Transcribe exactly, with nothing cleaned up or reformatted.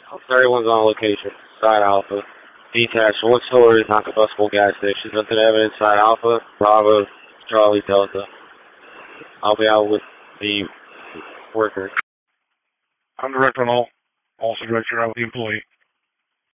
thirty-one's on location. Side Alpha. Detached. One story, not combustible gas station. Nothing evident. Side Alpha. Bravo. Charlie Delta. I'll be out with the worker. I'm direct on all. Also direct, you're out with the employee.